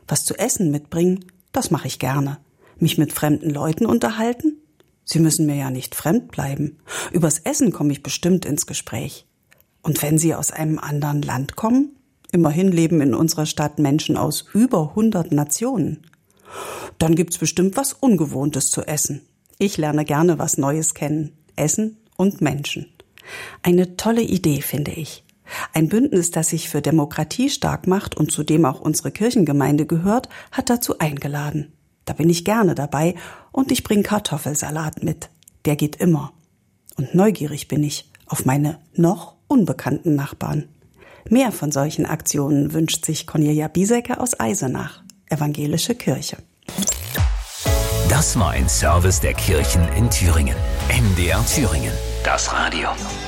Was zu essen mitbringen, das mache ich gerne. Mich mit fremden Leuten unterhalten? Sie müssen mir ja nicht fremd bleiben. Übers Essen komme ich bestimmt ins Gespräch. Und wenn Sie aus einem anderen Land kommen? Immerhin leben in unserer Stadt Menschen aus über 100 Nationen. Dann gibt's bestimmt was Ungewohntes zu essen. Ich lerne gerne was Neues kennen. Essen und Menschen. Eine tolle Idee, finde ich. Ein Bündnis, das sich für Demokratie stark macht und zu dem auch unsere Kirchengemeinde gehört, hat dazu eingeladen. Da bin ich gerne dabei und ich bringe Kartoffelsalat mit. Der geht immer. Und neugierig bin ich auf meine noch unbekannten Nachbarn. Mehr von solchen Aktionen wünscht sich Cornelia Biesecker aus Eisenach, Evangelische Kirche. Das war ein Service der Kirchen in Thüringen. MDR Thüringen. Das Radio.